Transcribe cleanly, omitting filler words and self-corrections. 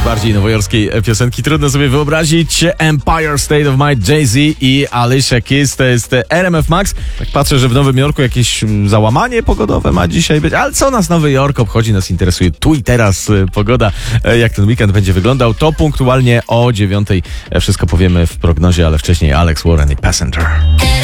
bardziej nowojorskiej piosenki. Trudno sobie wyobrazić. Empire State of Mind, Jay-Z i Alicia Keys. To jest RMF Max. Tak patrzę, że w Nowym Jorku jakieś załamanie pogodowe ma dzisiaj być. Ale co nas Nowy Jork obchodzi? Nas interesuje tu i teraz pogoda. Jak ten weekend będzie wyglądał, to punktualnie o 9:00 wszystko powiemy w prognozie, ale wcześniej Alex Warren i Passenger.